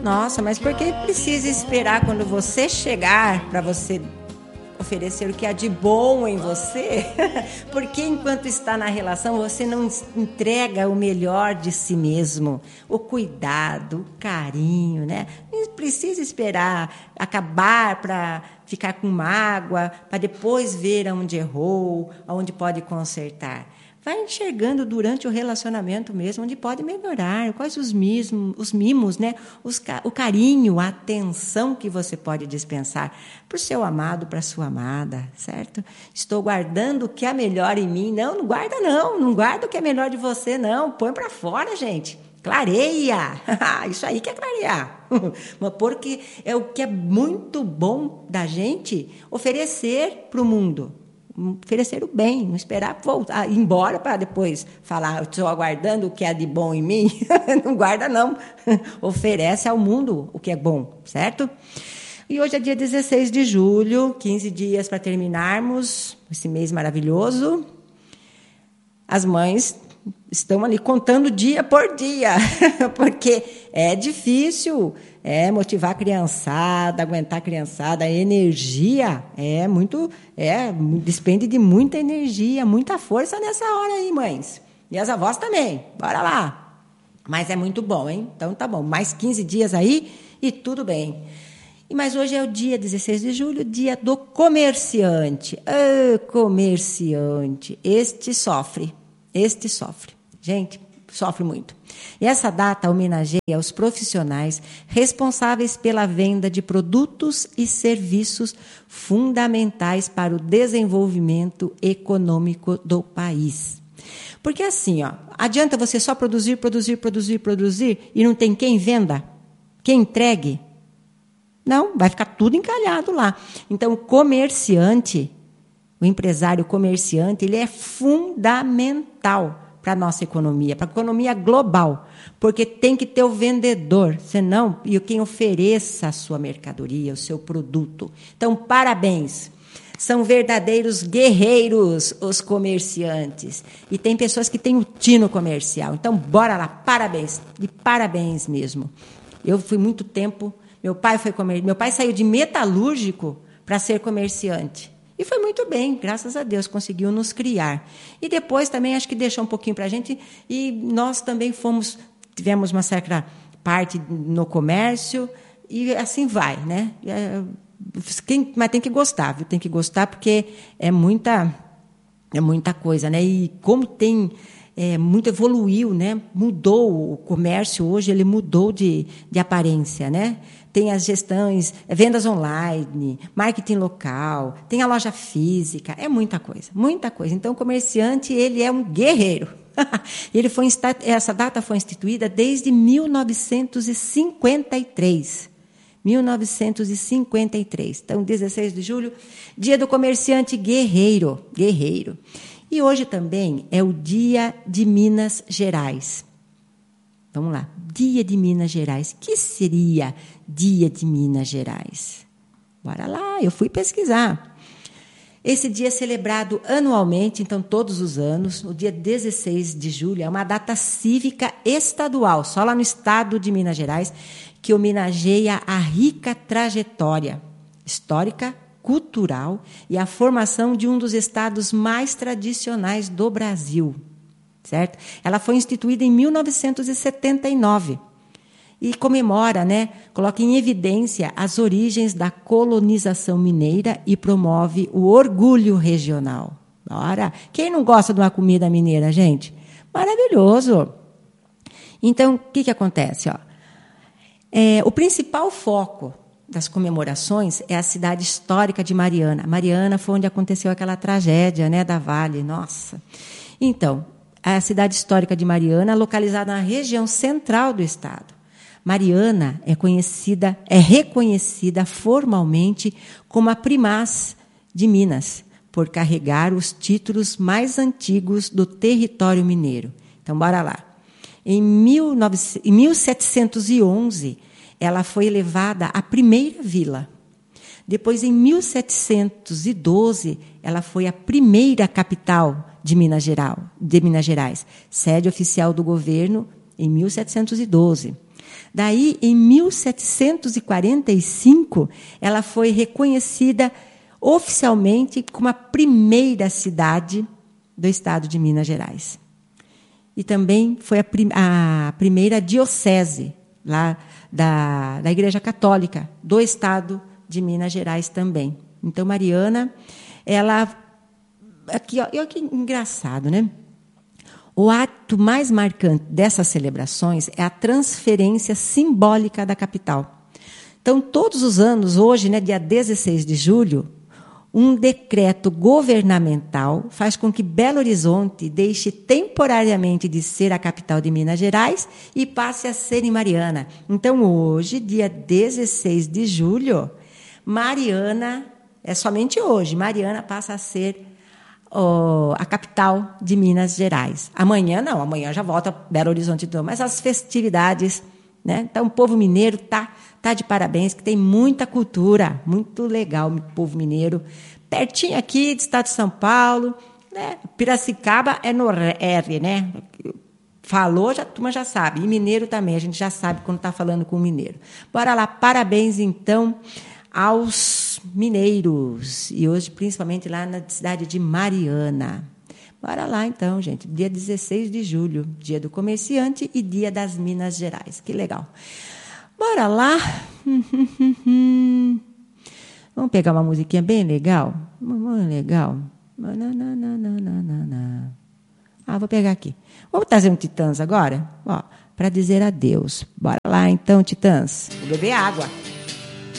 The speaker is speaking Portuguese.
Nossa, mas por que precisa esperar quando você chegar para você oferecer o que há de bom em você? Porque enquanto está na relação, você não entrega o melhor de si mesmo, o cuidado, o carinho, né? Não precisa esperar acabar para ficar com mágoa, para depois ver aonde errou, aonde pode consertar. Vai enxergando durante o relacionamento mesmo, onde pode melhorar, quais os mimos, né? O carinho, a atenção que você pode dispensar para o seu amado, para a sua amada, certo? Estou guardando o que é melhor em mim. Não guarda não, não guarda o que é melhor de você, não. Põe para fora, gente. Clareia. Isso aí que é clarear. Porque é o que é muito bom da gente oferecer para o mundo. Oferecer o bem, não esperar voltar, ir embora para depois falar, estou aguardando o que é de bom em mim. Não guarda, não. Oferece ao mundo o que é bom, certo? E hoje é dia 16 de julho, 15 dias para terminarmos esse mês maravilhoso. As mães estão ali contando dia por dia, porque é difícil motivar a criançada, aguentar a criançada, a energia despende de muita energia, muita força nessa hora aí, mães. E as avós também, bora lá. Mas é muito bom, hein? Então tá bom, mais 15 dias aí e tudo bem. Mas hoje é o dia 16 de julho, dia do comerciante. Comerciante, este sofre. Gente, sofre muito. E essa data homenageia os profissionais responsáveis pela venda de produtos e serviços fundamentais para o desenvolvimento econômico do país. Porque assim, adianta você só produzir e não tem quem venda, quem entregue? Não, vai ficar tudo encalhado lá. Então, o comerciante, o empresário comerciante, ele é fundamental para a nossa economia, para a economia global, porque tem que ter o vendedor, senão, e quem ofereça a sua mercadoria, o seu produto. Então, parabéns. São verdadeiros guerreiros os comerciantes. E tem pessoas que têm o tino comercial. Então, bora lá, parabéns. E parabéns mesmo. Eu fui muito tempo, meu pai saiu de metalúrgico para ser comerciante. E foi muito bem, graças a Deus, conseguiu nos criar. E depois também acho que deixou um pouquinho para a gente, e nós também tivemos uma certa parte no comércio, e assim vai, né? Mas tem que gostar, viu? Tem que gostar, porque é muita coisa, né? E como muito evoluiu, né? Mudou o comércio hoje, ele mudou de aparência, né? Tem as gestões, vendas online, marketing local, tem a loja física, é muita coisa, muita coisa. Então, o comerciante, ele é um guerreiro. Essa data foi instituída desde 1953. 1953. Então, 16 de julho, dia do comerciante guerreiro. E hoje também é o dia de Minas Gerais. Vamos lá, dia de Minas Gerais. O que seria dia de Minas Gerais? Bora lá, eu fui pesquisar. Esse dia é celebrado anualmente, então todos os anos, no dia 16 de julho, é uma data cívica estadual, só lá no estado de Minas Gerais, que homenageia a rica trajetória histórica, cultural e a formação de um dos estados mais tradicionais do Brasil. Certo? Ela foi instituída em 1979 e comemora, né, coloca em evidência as origens da colonização mineira e promove o orgulho regional. Ora, quem não gosta de uma comida mineira, gente? Maravilhoso! Então, o que acontece? O principal foco das comemorações é a cidade histórica de Mariana. Mariana foi onde aconteceu aquela tragédia, né, da Vale. Nossa! Então, a cidade histórica de Mariana, localizada na região central do estado. Mariana é reconhecida formalmente como a primaz de Minas, por carregar os títulos mais antigos do território mineiro. Então, bora lá. Em 1711, ela foi elevada à primeira vila. Depois, em 1712, ela foi a primeira capital de Minas Gerais, sede oficial do governo em 1712. Daí, em 1745, ela foi reconhecida oficialmente como a primeira cidade do estado de Minas Gerais. E também foi a primeira diocese lá da Igreja Católica do estado de Minas Gerais também. Então, Mariana, ela... Aqui, ó, que engraçado, né? O ato mais marcante dessas celebrações é a transferência simbólica da capital. Então, todos os anos, hoje, né, dia 16 de julho, um decreto governamental faz com que Belo Horizonte deixe temporariamente de ser a capital de Minas Gerais e passe a ser em Mariana. Então, hoje, dia 16 de julho, Mariana, é somente hoje, Mariana passa a ser a capital de Minas Gerais. Amanhã não, amanhã já volta Belo Horizonte, mas as festividades, né? Então o povo mineiro tá de parabéns, que tem muita cultura, muito legal o povo mineiro, pertinho aqui do estado de São Paulo, né? Piracicaba é no R, né? Falou, a turma já sabe, e mineiro também, a gente já sabe quando está falando com o mineiro. Bora lá, parabéns então aos mineiros, e hoje principalmente lá na cidade de Mariana. Bora lá então, gente, dia 16 de julho, dia do comerciante e dia das Minas Gerais, que legal. Bora lá. Vamos pegar uma musiquinha bem legal? Muito legal. Vou pegar aqui. Vamos trazer um Titãs agora? Para dizer adeus. Bora lá então, Titãs. Vou beber água.